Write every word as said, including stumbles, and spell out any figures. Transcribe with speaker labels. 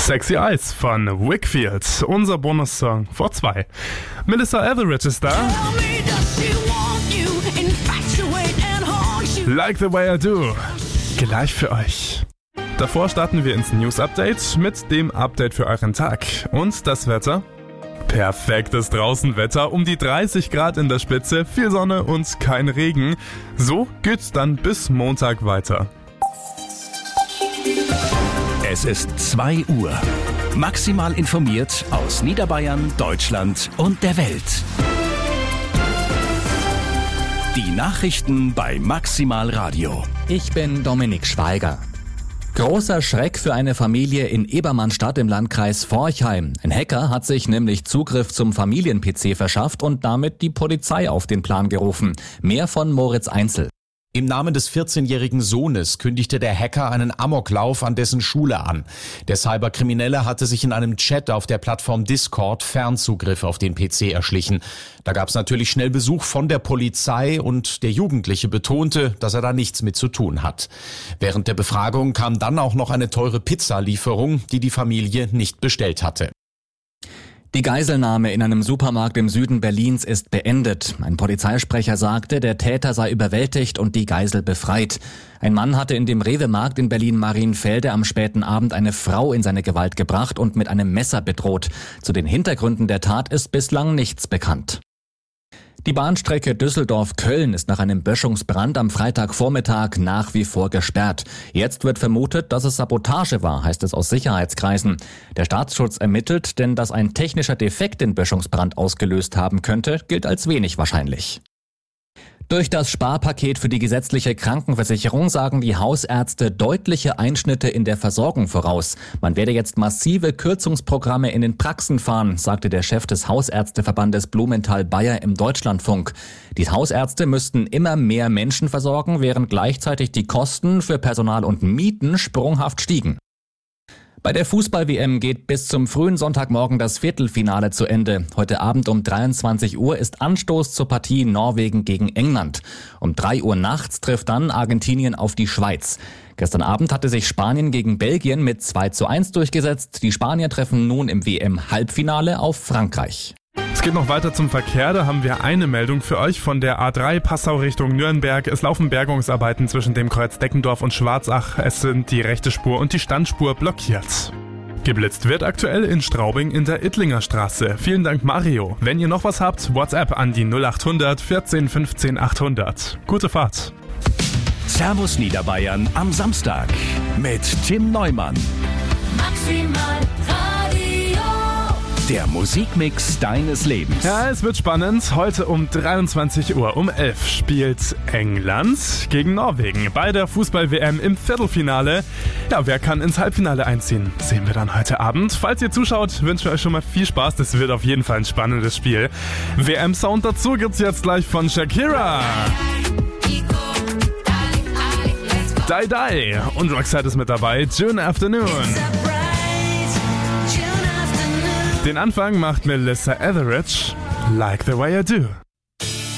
Speaker 1: Sexy Eyes von Wakefield, unser Bonussong vor zwei. Melissa Etheridge ist da. Like the way I do. Gleich für euch. Davor starten wir ins News-Update mit dem Update für euren Tag. Und das Wetter? Perfektes Draußenwetter, um die dreißig Grad in der Spitze, viel Sonne und kein Regen. So geht's dann bis Montag weiter.
Speaker 2: Es ist zwei Uhr. Maximal informiert aus Niederbayern, Deutschland und der Welt. Die Nachrichten bei Maximal Radio.
Speaker 3: Ich bin Dominik Schweiger. Großer Schreck für eine Familie in Ebermannstadt im Landkreis Forchheim. Ein Hacker hat sich nämlich Zugriff zum Familien-P C verschafft und damit die Polizei auf den Plan gerufen. Mehr von Moritz Einzel.
Speaker 4: Im Namen des vierzehnjährigen Sohnes kündigte der Hacker einen Amoklauf an dessen Schule an. Der Cyberkriminelle hatte sich in einem Chat auf der Plattform Discord Fernzugriff auf den P C erschlichen. Da gab es natürlich schnell Besuch von der Polizei und der Jugendliche betonte, dass er da nichts mit zu tun hat. Während der Befragung kam dann auch noch eine teure Pizzalieferung, die die Familie nicht bestellt hatte.
Speaker 3: Die Geiselnahme in einem Supermarkt im Süden Berlins ist beendet. Ein Polizeisprecher sagte, der Täter sei überwältigt und die Geisel befreit. Ein Mann hatte in dem Rewe-Markt in Berlin-Marienfelde am späten Abend eine Frau in seine Gewalt gebracht und mit einem Messer bedroht. Zu den Hintergründen der Tat ist bislang nichts bekannt. Die Bahnstrecke Düsseldorf-Köln ist nach einem Böschungsbrand am Freitagvormittag nach wie vor gesperrt. Jetzt wird vermutet, dass es Sabotage war, heißt es aus Sicherheitskreisen. Der Staatsschutz ermittelt, denn dass ein technischer Defekt den Böschungsbrand ausgelöst haben könnte, gilt als wenig wahrscheinlich. Durch das Sparpaket für die gesetzliche Krankenversicherung sagen die Hausärzte deutliche Einschnitte in der Versorgung voraus. Man werde jetzt massive Kürzungsprogramme in den Praxen fahren, sagte der Chef des Hausärzteverbandes Blumenthal-Bayer im Deutschlandfunk. Die Hausärzte müssten immer mehr Menschen versorgen, während gleichzeitig die Kosten für Personal und Mieten sprunghaft stiegen. Bei der Fußball-W M geht bis zum frühen Sonntagmorgen das Viertelfinale zu Ende. Heute Abend um dreiundzwanzig Uhr ist Anstoß zur Partie Norwegen gegen England. Um drei Uhr nachts trifft dann Argentinien auf die Schweiz. Gestern Abend hatte sich Spanien gegen Belgien mit zwei zu eins durchgesetzt. Die Spanier treffen nun im W M-Halbfinale auf Frankreich.
Speaker 1: Es geht noch weiter zum Verkehr, da haben wir eine Meldung für euch von der A drei Passau Richtung Nürnberg. Es laufen Bergungsarbeiten zwischen dem Kreuz Deckendorf und Schwarzach. Es sind die rechte Spur und die Standspur blockiert. Geblitzt wird aktuell in Straubing in der Ittlinger Straße. Vielen Dank Mario. Wenn ihr noch was habt, WhatsApp an die null acht hundert vierzehn fünfzehn achthundert. Gute Fahrt.
Speaker 2: Servus Niederbayern am Samstag mit Tim Neumann.
Speaker 5: Maximal Radio.
Speaker 2: Der Musikmix deines Lebens.
Speaker 1: Ja, es wird spannend. Heute um dreiundzwanzig Uhr um elf spielt England gegen Norwegen bei der Fußball-W M im Viertelfinale. Ja, wer kann ins Halbfinale einziehen? Sehen wir dann heute Abend. Falls ihr zuschaut, wünsche ich euch schon mal viel Spaß. Das wird auf jeden Fall ein spannendes Spiel. W M-Sound dazu gibt's jetzt gleich von Shakira. Die Die und Roxette ist mit dabei. June Afternoon. Den Anfang macht Melissa Etheridge, Like the Way I Do.